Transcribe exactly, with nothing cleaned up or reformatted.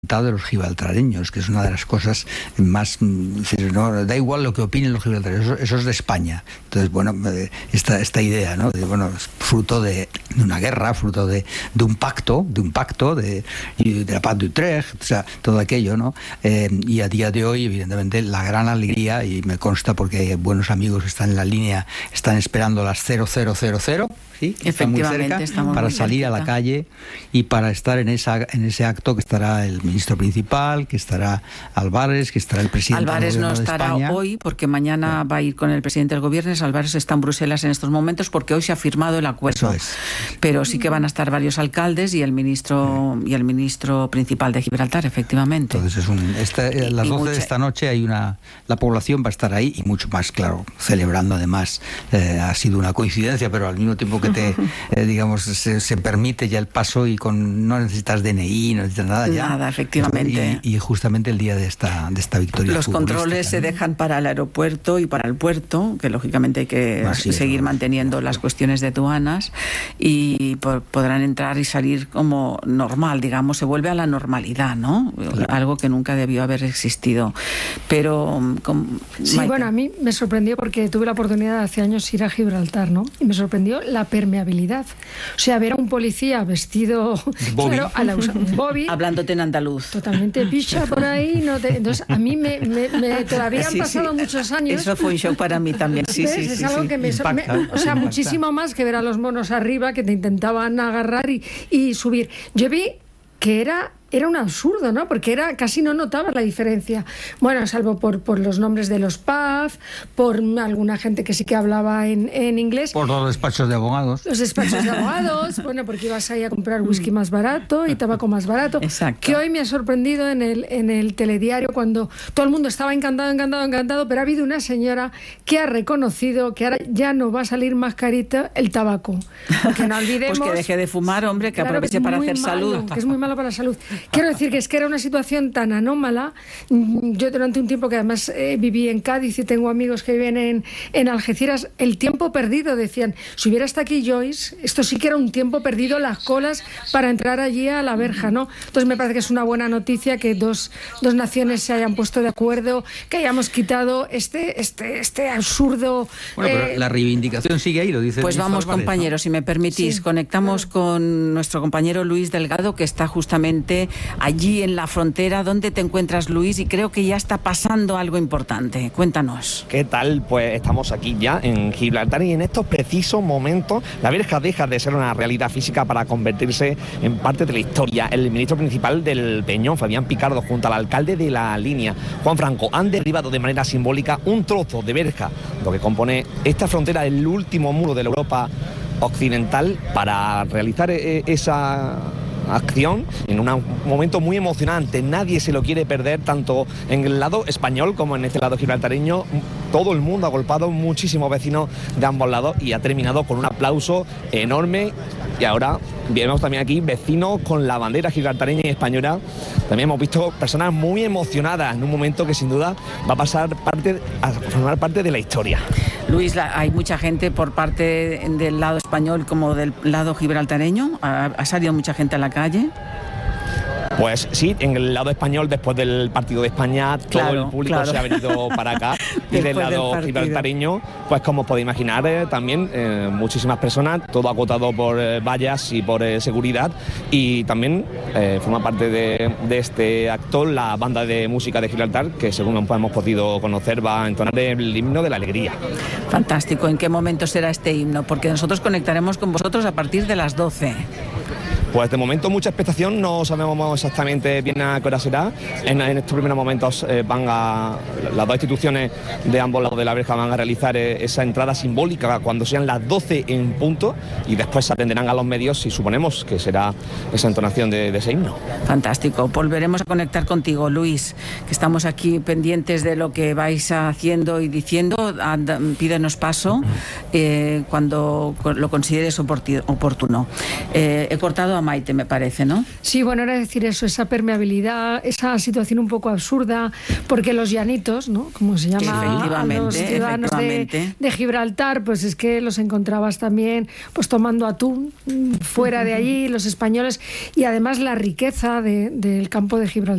de los gibraltareños, que es una de las cosas más, no, da igual lo que opinen los gibraltareños, eso, eso es de España. Entonces, bueno, esta, esta idea, ¿no? De, bueno, es fruto de una guerra, fruto de, de un pacto, de un pacto, de, de la paz de Utrecht, o sea, todo aquello, ¿no? Eh, y a día de hoy, evidentemente, la gran alegría, y me consta porque buenos amigos están en la línea, están esperando las cero cero cero cero, ¿sí? Está muy cerca, para salir a la calle y para estar en esa en ese acto que estará el ministro principal, que estará Álvarez, que estará el presidente Álvarez del gobierno no estará de España. hoy porque mañana va a ir con el presidente del gobierno. Álvarez está en Bruselas en estos momentos porque hoy se ha firmado el acuerdo. Eso es. Pero sí que van a estar varios alcaldes y el ministro y el ministro principal de Gibraltar, efectivamente. Entonces es un esta, a las doce mucha... de esta noche hay una la población va a estar ahí y mucho más, claro, celebrando además. Eh, ha sido una coincidencia, pero al mismo tiempo que te eh, digamos se, se permite ya el paso y con no necesitas D N I, no necesitas nada ya. Nada, efectivamente. Y, y justamente el día de esta de esta victoria. Los controles, ¿no?, se dejan para el aeropuerto y para el puerto, que lógicamente hay que Así seguir es, manteniendo ¿no? las cuestiones de aduanas y por, podrán entrar y salir como normal, digamos, se vuelve a la normalidad, ¿no? Claro. Algo que nunca debió haber existido. Pero con, sí, Maite. Bueno, a mí me sorprendió porque tuve la oportunidad de hace años ir a Gibraltar, ¿no? Y me sorprendió la permeabilidad. O sea, ver a un policía vestido Bobby, claro, a la Bobby hablándote en andaluz. Totalmente picha por ahí. No te, entonces, a mí me, me, me todavía han sí, pasado sí. muchos años. Eso fue un shock para mí también. Sí, sí, es sí, algo sí. que me, me o sea, muchísimo más que ver a los monos arriba que te intentaban agarrar y, y subir. Yo vi que era Era un absurdo, ¿no? Porque era casi no notabas la diferencia. Bueno, salvo por, por los nombres de los pubs, por alguna gente que sí que hablaba en, en inglés. Por los despachos de abogados. Los despachos de abogados, bueno, porque ibas ahí a comprar whisky más barato y tabaco más barato. Exacto. Que hoy me ha sorprendido en el, en el telediario cuando todo el mundo estaba encantado, encantado, encantado, pero ha habido una señora que ha reconocido que ahora ya no va a salir más carito el tabaco. Porque no olvidemos... Pues que deje de fumar, hombre, que claro, aproveche que para hacer malo, salud. Que es muy malo para la salud. Quiero decir que es que era una situación tan anómala. Yo durante un tiempo que además eh, viví en Cádiz y tengo amigos que viven en, en Algeciras, el tiempo perdido, decían, si hubiera estado aquí Joyce, esto sí que era un tiempo perdido, las colas para entrar allí a la verja, ¿no? Entonces me parece que es una buena noticia que dos, dos naciones se hayan puesto de acuerdo, que hayamos quitado este, este, este absurdo... Bueno, pero eh, la reivindicación sigue ahí, lo dice. Pues vamos, Álvarez, compañeros, ¿no? Si me permitís, sí, conectamos claro. con nuestro compañero Luis Delgado, que está justamente allí en la frontera. ¿Dónde te encuentras, Luis? Y creo que ya está pasando algo importante. Cuéntanos. ¿Qué tal? Pues estamos aquí ya en Gibraltar y en estos precisos momentos la verja deja de ser una realidad física para convertirse en parte de la historia. El ministro principal del Peñón, Fabián Picardo, junto al alcalde de la línea, Juan Franco, han derribado de manera simbólica un trozo de verja, lo que compone esta frontera, el último muro de la Europa occidental, para realizar esa acción en un momento muy emocionante. Nadie se lo quiere perder, tanto en el lado español como en este lado gibraltareño. Todo el mundo ha golpeado, muchísimos vecinos de ambos lados, y ha terminado con un aplauso enorme. Y ahora vemos también aquí vecinos con la bandera gibraltareña y española. También hemos visto personas muy emocionadas en un momento que sin duda va a pasar parte, a formar parte de la historia. Luis, la, hay mucha gente por parte del lado español como del lado gibraltareño. ¿Ha, ha salido mucha gente a la calle? Pues sí, en el lado español, después del partido de España, claro, todo el público claro. se ha venido para acá. Y del lado del gibraltareño, pues como os podéis imaginar, eh, también eh, muchísimas personas, todo acotado por eh, vallas y por eh, seguridad. Y también eh, forma parte de, de este acto la banda de música de Gibraltar, que según hemos podido conocer va a entonar el himno de la alegría. Fantástico. ¿En qué momento será este himno? Porque nosotros conectaremos con vosotros a partir de las doce. Pues de momento mucha expectación, no sabemos exactamente bien a qué hora será. En, en estos primeros momentos eh, van a, las dos instituciones de ambos lados de la verja van a realizar eh, esa entrada simbólica cuando sean las doce en punto, y después se atenderán a los medios y suponemos que será esa entonación de, de ese himno. Fantástico. Volveremos a conectar contigo, Luis, que estamos aquí pendientes de lo que vais haciendo y diciendo. Anda, pídenos paso eh, cuando lo consideres oportuno. Eh, he cortado a comentaba Maite, me parece, ¿no? Sí, bueno, era decir eso, esa permeabilidad, esa situación un poco absurda, porque los llanitos, ¿no? Como se llama a los ciudadanos de, de Gibraltar, pues es que los encontrabas también pues tomando atún fuera de allí, los españoles, y además la riqueza de, del campo de Gibraltar.